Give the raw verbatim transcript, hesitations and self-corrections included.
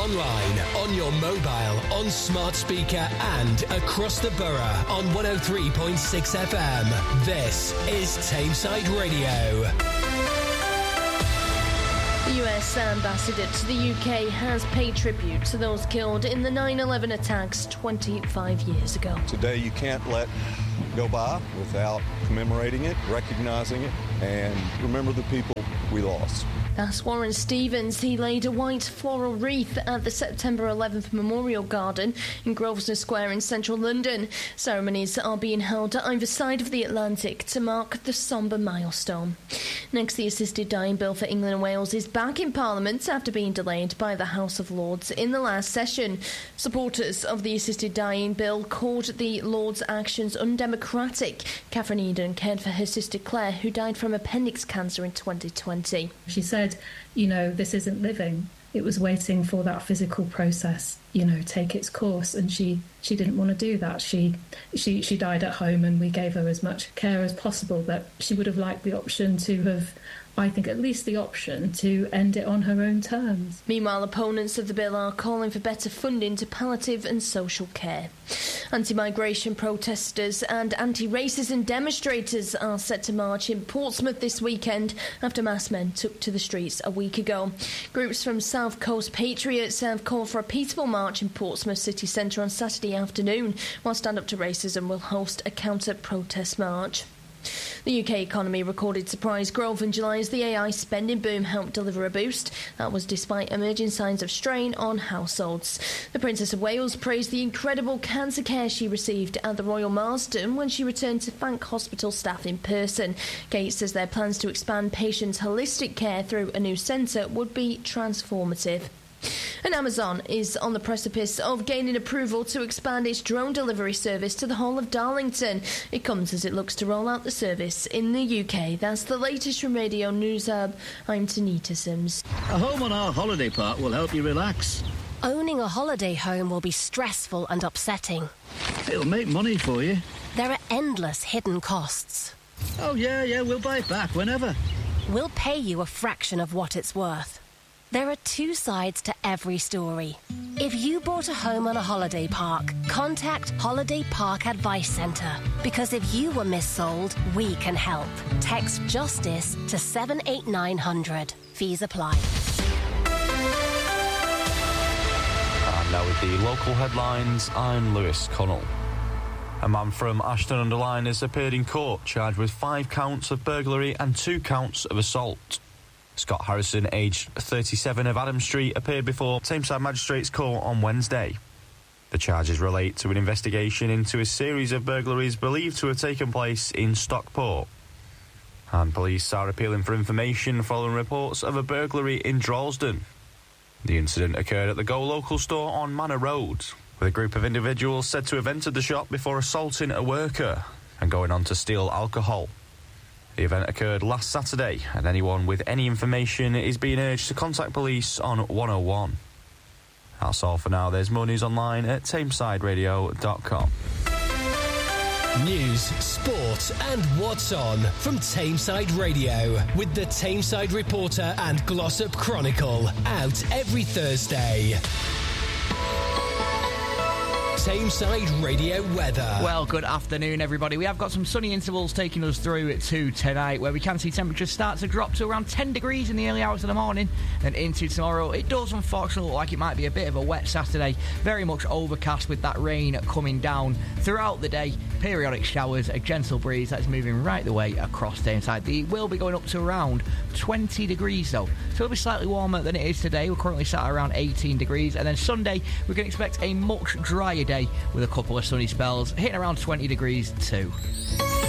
online, on your mobile, on smart speaker and across the borough on one oh three point six F M. This is Tameside Radio. The U S ambassador to the U K has paid tribute to those killed in the nine eleven attacks twenty-five years ago. Today you can't let go by without commemorating it, recognizing it, and remember the people we lost. That's Warren Stevens. He laid a white floral wreath at the September eleventh Memorial Garden in Grosvenor Square in central London. Ceremonies are being held at either side of the Atlantic to mark the sombre milestone. Next, the Assisted Dying Bill for England and Wales is back in Parliament after being delayed by the House of Lords in the last session. Supporters of the Assisted Dying Bill called the Lords' actions undemocratic. Catherine Eden cared for her sister Claire, who died from appendix cancer in twenty twenty. She said, you know, this isn't living. It was waiting for that physical process, you know, take its course, and she she didn't want to do that. She she she died at home, and we gave her as much care as possible. That she would have liked the option to have, I think, at least the option to end it on her own terms. Meanwhile, opponents of the bill are calling for better funding to palliative and social care. Anti-migration protesters and anti-racism demonstrators are set to march in Portsmouth this weekend after mass men took to the streets a week ago. Groups from South Coast Patriots have called for a peaceful march in Portsmouth city centre on Saturday afternoon, while Stand Up to Racism will host a counter-protest march. The U K economy recorded surprise growth in July as the A I spending boom helped deliver a boost. That was despite emerging signs of strain on households. The Princess of Wales praised the incredible cancer care she received at the Royal Marsden when she returned to thank hospital staff in person. Kate says their plans to expand patients' holistic care through a new centre would be transformative. And Amazon is on the precipice of gaining approval to expand its drone delivery service to the whole of Darlington. It comes as it looks to roll out the service in the U K. That's the latest from Radio News Hub. I'm Tanita Sims. A home on our holiday park will help you relax. Owning a holiday home will be stressful and upsetting. It'll make money for you. There are endless hidden costs. Oh, yeah, yeah, we'll buy it back whenever. We'll pay you a fraction of what it's worth. There are two sides to every story. If you bought a home on a holiday park, contact Holiday Park Advice Centre. Because if you were missold, we can help. Text JUSTICE to seven eight nine hundred. Fees apply. And now with the local headlines, I'm Lewis Connell. A man from Ashton-under-Lyne has appeared in court charged with five counts of burglary and two counts of assault. Scott Harrison, aged thirty-seven, of Adam Street, appeared before Tameside Magistrates Court on Wednesday. The charges relate to an investigation into a series of burglaries believed to have taken place in Stockport. And police are appealing for information following reports of a burglary in Droylsden. The incident occurred at the Go Local store on Manor Road, with a group of individuals said to have entered the shop before assaulting a worker and going on to steal alcohol. The event occurred last Saturday, and anyone with any information is being urged to contact police on one oh one. That's all for now. There's more news online at tameside radio dot com. News, sport and what's on from Tameside Radio with the Tameside Reporter and Glossop Chronicle, out every Thursday. Tameside Radio weather. Well, good afternoon, everybody. We have got some sunny intervals taking us through to tonight, where we can see temperatures start to drop to around ten degrees in the early hours of the morning. Then into tomorrow, it does unfortunately look like it might be a bit of a wet Saturday. Very much overcast with that rain coming down throughout the day. Periodic showers, a gentle breeze that's moving right the way across Tameside. It will be going up to around twenty degrees though, so it'll be slightly warmer than it is today. We're currently sat around eighteen degrees, and then Sunday we're going to expect a much drier day with a couple of sunny spells, hitting around twenty degrees too.